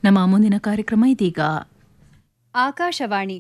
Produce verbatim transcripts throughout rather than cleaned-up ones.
ನಮ್ಮ ಮುಂದಿನ ಕಾರ್ಯಕ್ರಮ ಇದೀಗ. ಆಕಾಶವಾಣಿ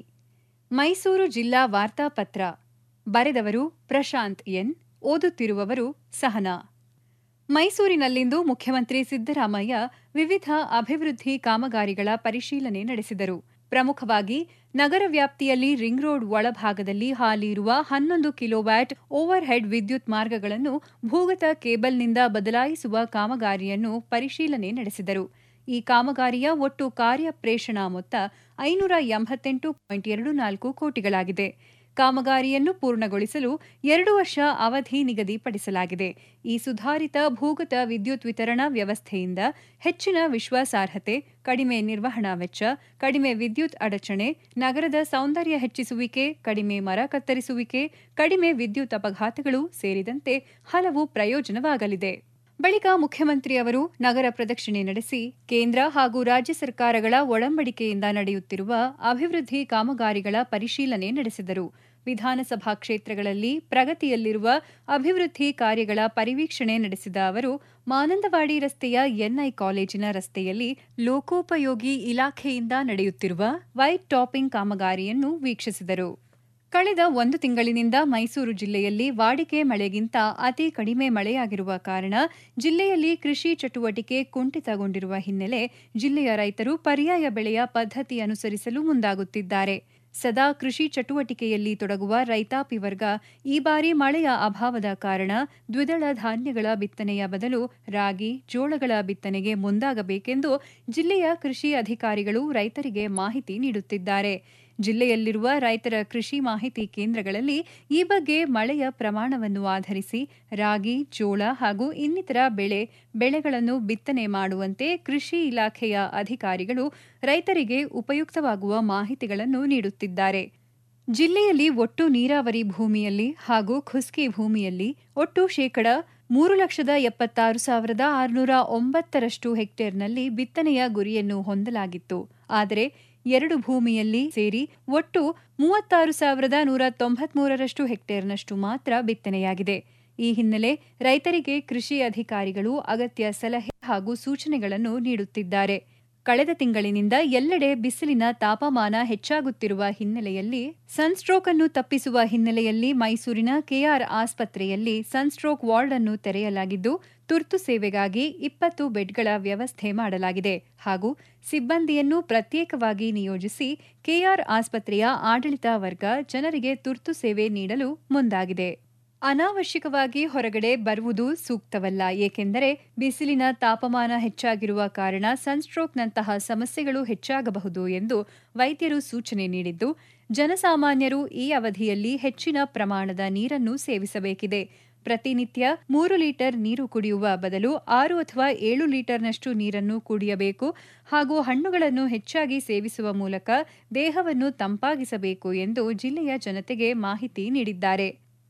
ಮೈಸೂರು ಜಿಲ್ಲಾ ವಾರ್ತಾಪತ್ರ. ಬರೆದವರು ಪ್ರಶಾಂತ್ ಎನ್. ಓದುತ್ತಿರುವವರು ಸಹನಾ. ಮೈಸೂರಿನಲ್ಲಿಂದು ಮುಖ್ಯಮಂತ್ರಿ ಸಿದ್ದರಾಮಯ್ಯ ವಿವಿಧ ಅಭಿವೃದ್ಧಿ ಕಾಮಗಾರಿಗಳ ಪರಿಶೀಲನೆ ನಡೆಸಿದರು. ಪ್ರಮುಖವಾಗಿ ನಗರ ವ್ಯಾಪ್ತಿಯಲ್ಲಿ ರಿಂಗ್ ರೋಡ್ ಒಳಭಾಗದಲ್ಲಿ ಹಾಲಿ ಇರುವ ಹನ್ನೊಂದು ಕಿಲೋವ್ಯಾಟ್ ಓವರ್ ಹೆಡ್ ವಿದ್ಯುತ್ ಮಾರ್ಗಗಳನ್ನು ಭೂಗತ ಕೇಬಲ್ನಿಂದ ಬದಲಾಯಿಸುವ ಕಾಮಗಾರಿಯನ್ನು ಪರಿಶೀಲನೆ ನಡೆಸಿದರು. ಈ ಕಾಮಗಾರಿಯ ಒಟ್ಟು ಕಾರ್ಯ ಪ್ರೇಷಣ ಮೊತ್ತ ಐನೂರ ಎಂಬತ್ತೆಂಟು ಪಾಯಿಂಟ್ ಎರಡು ನಾಲ್ಕು ಕೋಟಿಗಳಾಗಿದೆ. ಕಾಮಗಾರಿಯನ್ನು ಪೂರ್ಣಗೊಳಿಸಲು ಎರಡು ವರ್ಷ ಅವಧಿ ನಿಗದಿಪಡಿಸಲಾಗಿದೆ. ಈ ಸುಧಾರಿತ ಭೂಗತ ವಿದ್ಯುತ್ ವಿತರಣಾ ವ್ಯವಸ್ಥೆಯಿಂದ ಹೆಚ್ಚಿನ ವಿಶ್ವಾಸಾರ್ಹತೆ, ಕಡಿಮೆ ನಿರ್ವಹಣಾ ವೆಚ್ಚ, ಕಡಿಮೆ ವಿದ್ಯುತ್ ಅಡಚಣೆ, ನಗರದ ಸೌಂದರ್ಯ ಹೆಚ್ಚಿಸುವಿಕೆ, ಕಡಿಮೆ ಮರ ಕತ್ತರಿಸುವಿಕೆ, ಕಡಿಮೆ ವಿದ್ಯುತ್ ಅಪಘಾತಗಳು ಸೇರಿದಂತೆ ಹಲವು ಪ್ರಯೋಜನವಾಗಲಿದೆ. ಬಳಿಕ ಮುಖ್ಯಮಂತ್ರಿ ಅವರು ನಗರ ಪ್ರದಕ್ಷಿಣೆ ನಡೆಸಿ ಕೇಂದ್ರ ಹಾಗೂ ರಾಜ್ಯ ಸರ್ಕಾರಗಳ ಒಡಂಬಡಿಕೆಯಿಂದ ನಡೆಯುತ್ತಿರುವ ಅಭಿವೃದ್ಧಿ ಕಾಮಗಾರಿಗಳ ಪರಿಶೀಲನೆ ನಡೆಸಿದರು. ವಿಧಾನಸಭಾ ಕ್ಷೇತ್ರಗಳಲ್ಲಿ ಪ್ರಗತಿಯಲ್ಲಿರುವ ಅಭಿವೃದ್ಧಿ ಕಾರ್ಯಗಳ ಪರಿವೀಕ್ಷಣೆ ನಡೆಸಿದ ಅವರು ಮಾನಂದವಾಡಿ ರಸ್ತೆಯ ಎನ್ಐ ಕಾಲೇಜಿನ ರಸ್ತೆಯಲ್ಲಿ ಲೋಕೋಪಯೋಗಿ ಇಲಾಖೆಯಿಂದ ನಡೆಯುತ್ತಿರುವ ವೈಟ್ ಟಾಪಿಂಗ್ ಕಾಮಗಾರಿಯನ್ನು ವೀಕ್ಷಿಸಿದರು. ಕಳೆದ ಒಂದು ತಿಂಗಳಿನಿಂದ ಮೈಸೂರು ಜಿಲ್ಲೆಯಲ್ಲಿ ವಾಡಿಕೆ ಮಳೆಗಿಂತ ಅತಿ ಕಡಿಮೆ ಮಳೆಯಾಗಿರುವ ಕಾರಣ ಜಿಲ್ಲೆಯಲ್ಲಿ ಕೃಷಿ ಚಟುವಟಿಕೆ ಕುಂಠಿತಗೊಂಡಿರುವ ಹಿನ್ನೆಲೆ ಜಿಲ್ಲೆಯ ರೈತರು ಪರ್ಯಾಯ ಬೆಳೆಯ ಪದ್ಧತಿ ಅನುಸರಿಸಲು ಮುಂದಾಗುತ್ತಿದ್ದಾರೆ. ಸದಾ ಕೃಷಿ ಚಟುವಟಿಕೆಯಲ್ಲಿ ತೊಡಗುವ ರೈತಾಪಿ ವರ್ಗ ಈ ಬಾರಿ ಮಳೆಯ ಅಭಾವದ ಕಾರಣ ದ್ವಿದಳ ಧಾನ್ಯಗಳ ಬಿತ್ತನೆಯ ಬದಲು ರಾಗಿ, ಜೋಳಗಳ ಬಿತ್ತನೆಗೆ ಮುಂದಾಗಬೇಕೆಂದು ಜಿಲ್ಲೆಯ ಕೃಷಿ ಅಧಿಕಾರಿಗಳು ರೈತರಿಗೆ ಮಾಹಿತಿ ನೀಡುತ್ತಿದ್ದಾರೆ. ಜಿಲ್ಲೆಯಲ್ಲಿರುವ ರೈತರ ಕೃಷಿ ಮಾಹಿತಿ ಕೇಂದ್ರಗಳಲ್ಲಿ ಈ ಬಗ್ಗೆ ಮಳೆಯ ಪ್ರಮಾಣವನ್ನು ಆಧರಿಸಿ ರಾಗಿ, ಜೋಳ ಹಾಗೂ ಇನ್ನಿತರ ಬೆಳೆ ಬೆಳೆಗಳನ್ನು ಬಿತ್ತನೆ ಮಾಡುವಂತೆ ಕೃಷಿ ಇಲಾಖೆಯ ಅಧಿಕಾರಿಗಳು ರೈತರಿಗೆ ಉಪಯುಕ್ತವಾಗುವ ಮಾಹಿತಿಗಳನ್ನು ನೀಡುತ್ತಿದ್ದಾರೆ. ಜಿಲ್ಲೆಯಲ್ಲಿ ಒಟ್ಟು ನೀರಾವರಿ ಭೂಮಿಯಲ್ಲಿ ಹಾಗೂ ಖುಸ್ಕಿ ಭೂಮಿಯಲ್ಲಿ ಒಟ್ಟು ಶೇಕಡ ಮೂರು ಲಕ್ಷದ ಎಪ್ಪತ್ತಾರು ಸಾವಿರದ ಆರುನೂರ ಒಂಬತ್ತರಷ್ಟು ಹೆಕ್ಟೇರ್ನಲ್ಲಿ ಬಿತ್ತನೆಯ ಗುರಿಯನ್ನು ಹೊಂದಲಾಗಿತ್ತು. ಆದರೆ ಎರಡು ಭೂಮಿಯಲ್ಲಿ ಸೇರಿ ಒಟ್ಟು ಮೂವತ್ತಾರು ಸಾವಿರದ ನೂರ ತೊಂಬತ್ಮೂರರಷ್ಟು ಹೆಕ್ಟೇರ್ನಷ್ಟು ಮಾತ್ರ ಬಿತ್ತನೆಯಾಗಿದೆ. ಈ ಹಿನ್ನೆಲೆ ರೈತರಿಗೆ ಕೃಷಿ ಅಧಿಕಾರಿಗಳು ಅಗತ್ಯ ಸಲಹೆ ಹಾಗೂ ಸೂಚನೆಗಳನ್ನು ನೀಡುತ್ತಿದ್ದಾರೆ. ಕಳೆದ ತಿಂಗಳಿನಿಂದ ಎಲ್ಲೆಡೆ ಬಿಸಿಲಿನ ತಾಪಮಾನ ಹೆಚ್ಚಾಗುತ್ತಿರುವ ಹಿನ್ನೆಲೆಯಲ್ಲಿ ಸನ್ಸ್ಟ್ರೋಕ್ ಅನ್ನು ತಪ್ಪಿಸುವ ಹಿನ್ನೆಲೆಯಲ್ಲಿ ಮೈಸೂರಿನ ಕೆಆರ್ ಆಸ್ಪತ್ರೆಯಲ್ಲಿ ಸನ್ಸ್ಟ್ರೋಕ್ ವಾರ್ಡ್ ಅನ್ನು ತೆರೆಯಲಾಗಿದ್ದು ತುರ್ತು ಸೇವೆಗಾಗಿ ಇಪ್ಪತ್ತು ಬೆಡ್ಗಳ ವ್ಯವಸ್ಥೆ ಮಾಡಲಾಗಿದೆ ಹಾಗೂ ಸಿಬ್ಬಂದಿಯನ್ನು ಪ್ರತ್ಯೇಕವಾಗಿ ನಿಯೋಜಿಸಿ ಕೆಆರ್ ಆಸ್ಪತ್ರೆಯ ಆಡಳಿತ ವರ್ಗ ಜನರಿಗೆ ತುರ್ತು ಸೇವೆ ನೀಡಲು ಮುಂದಾಗಿದೆ. ಅನಾವಶ್ಯಕವಾಗಿ ಹೊರಗಡೆ ಬರುವುದು ಸೂಕ್ತವಲ್ಲ, ಏಕೆಂದರೆ ಬಿಸಿಲಿನ ತಾಪಮಾನ ಹೆಚ್ಚಾಗಿರುವ ಕಾರಣ ಸನ್ಸ್ಟ್ರೋಕ್ನಂತಹ ಸಮಸ್ಯೆಗಳು ಹೆಚ್ಚಾಗಬಹುದು ಎಂದು ವೈದ್ಯರು ಸೂಚನೆ ನೀಡಿದ್ದು, ಜನಸಾಮಾನ್ಯರು ಈ ಅವಧಿಯಲ್ಲಿ ಹೆಚ್ಚಿನ ಪ್ರಮಾಣದ ನೀರನ್ನು ಸೇವಿಸಬೇಕಿದೆ. ಪ್ರತಿನಿತ್ಯ ಮೂರು ಲೀಟರ್ ನೀರು ಕುಡಿಯುವ ಬದಲು ಆರು ಅಥವಾ ಏಳು ಲೀಟರ್ನಷ್ಟು ನೀರನ್ನು ಕುಡಿಯಬೇಕು ಹಾಗೂ ಹಣ್ಣುಗಳನ್ನು ಹೆಚ್ಚಾಗಿ ಸೇವಿಸುವ ಮೂಲಕ ದೇಹವನ್ನು ತಂಪಾಗಿಸಬೇಕು ಎಂದು ಜಿಲ್ಲೆಯ ಜನತೆಗೆ ಮಾಹಿತಿ ನೀಡಿದ್ದಾರೆ.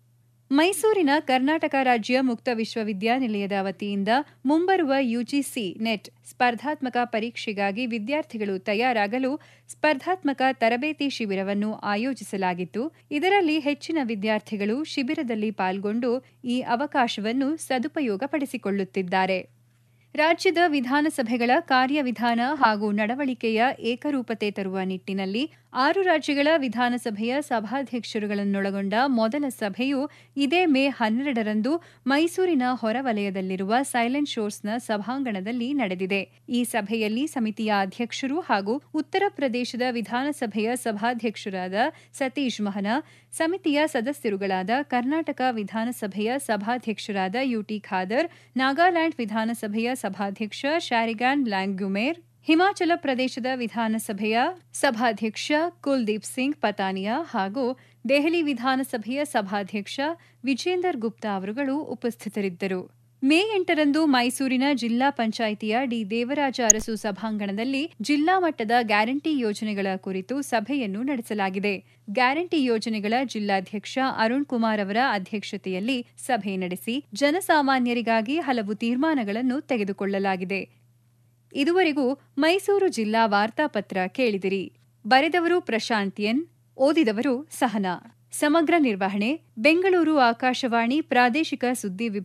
ಮೈಸೂರಿನ ಕರ್ನಾಟಕ ರಾಜ್ಯ ಮುಕ್ತ ವಿಶ್ವವಿದ್ಯಾನಿಲಯದ ವತಿಯಿಂದ ಮುಂಬರುವ ಯುಜಿಸಿ ನೆಟ್ ಸ್ಪರ್ಧಾತ್ಮಕ ಪರೀಕ್ಷೆಗಾಗಿ ವಿದ್ಯಾರ್ಥಿಗಳು ತಯಾರಾಗಲು ಸ್ಪರ್ಧಾತ್ಮಕ ತರಬೇತಿ ಶಿಬಿರವನ್ನು ಆಯೋಜಿಸಲಾಗಿದ್ದು, ಇದರಲ್ಲಿ ಹೆಚ್ಚಿನ ವಿದ್ಯಾರ್ಥಿಗಳು ಶಿಬಿರದಲ್ಲಿ ಪಾಲ್ಗೊಂಡು ಈ ಅವಕಾಶವನ್ನು ಸದುಪಯೋಗಪಡಿಸಿಕೊಳ್ಳುತ್ತಿದ್ದಾರೆ. ರಾಜ್ಯದ ವಿಧಾನಸಭೆಗಳ ಕಾರ್ಯವಿಧಾನ ಹಾಗೂ ನಡವಳಿಕೆಯ ಏಕರೂಪತೆ ತರುವ ನಿಟ್ಟಿನಲ್ಲಿ ಆರು ರಾಜ್ಯಗಳ ವಿಧಾನಸಭೆಯ ಸಭಾಧ್ಯಕ್ಷರುಗಳನ್ನೊಳಗೊಂಡ ಮೊದಲ ಸಭೆಯು ಇದೇ ಮೇ ಹನ್ನೆರಡರಂದು ಮೈಸೂರಿನ ಹೊರವಲಯದಲ್ಲಿರುವ ಸೈಲೆಂಟ್ ಶೋರ್ಸ್ನ ಸಭಾಂಗಣದಲ್ಲಿ ನಡೆದಿದೆ. ಈ ಸಭೆಯಲ್ಲಿ ಸಮಿತಿಯ ಅಧ್ಯಕ್ಷರು ಹಾಗೂ ಉತ್ತರ ಪ್ರದೇಶದ ವಿಧಾನಸಭೆಯ ಸಭಾಧ್ಯಕ್ಷರಾದ ಸತೀಶ್ ಮಹನಾ, ಸಮಿತಿಯ ಸದಸ್ಯರುಗಳಾದ ಕರ್ನಾಟಕ ವಿಧಾನಸಭೆಯ ಸಭಾಧ್ಯಕ್ಷರಾದ ಯುಟಿ ಖಾದರ್, ನಾಗಾಲ್ಯಾಂಡ್ ವಿಧಾನಸಭೆಯ ಸಭಾಧ್ಯಕ್ಷ ಶಾರಿಗಾನ್ ಲ್ಯಾಂಗ್ಯುಮೇರ್, ಹಿಮಾಚಲ ಪ್ರದೇಶದ ವಿಧಾನಸಭೆಯ ಸಭಾಧ್ಯಕ್ಷ ಕುಲ್ದೀಪ್ ಸಿಂಗ್ ಪತಾನಿಯಾ ಹಾಗೂ ದೆಹಲಿ ವಿಧಾನಸಭೆಯ ಸಭಾಧ್ಯಕ್ಷ ವಿಜೇಂದರ್ ಗುಪ್ತಾ ಅವರುಗಳು ಉಪಸ್ಥಿತರಿದ್ದರು. ಮೇ ಎಂಟರಂದು ಮೈಸೂರಿನ ಜಿಲ್ಲಾ ಪಂಚಾಯಿತಿಯ ಡಿ ದೇವರಾಜ ಅರಸು ಸಭಾಂಗಣದಲ್ಲಿ ಜಿಲ್ಲಾ ಮಟ್ಟದ ಗ್ಯಾರಂಟಿ ಯೋಜನೆಗಳ ಕುರಿತು ಸಭೆಯನ್ನು ನಡೆಸಲಾಗಿದೆ. ಗ್ಯಾರಂಟಿ ಯೋಜನೆಗಳ ಜಿಲ್ಲಾಧ್ಯಕ್ಷ ಅರುಣ್ ಕುಮಾರ್ ಅವರ ಅಧ್ಯಕ್ಷತೆಯಲ್ಲಿ ಸಭೆ ನಡೆಸಿ ಜನಸಾಮಾನ್ಯರಿಗಾಗಿ ಹಲವು ತೀರ್ಮಾನಗಳನ್ನು ತೆಗೆದುಕೊಳ್ಳಲಾಗಿದೆ. ಇದುವರೆಗೂ ಮೈಸೂರು ಜಿಲ್ಲಾ ವಾರ್ತಾಪತ್ರ ಕೇಳಿದಿರಿ. ಬರೆದವರು ಪ್ರಶಾಂತ್ ಎನ್. ಓದಿದವರು ಸಹನಾ. ಸಮಗ್ರ ನಿರ್ವಹಣೆ ಬೆಂಗಳೂರು ಆಕಾಶವಾಣಿ ಪ್ರಾದೇಶಿಕ ಸುದ್ದಿ ವಿಭಾಗ.